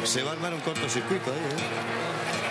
Se va a armar un cortocircuito ahí, ¿eh?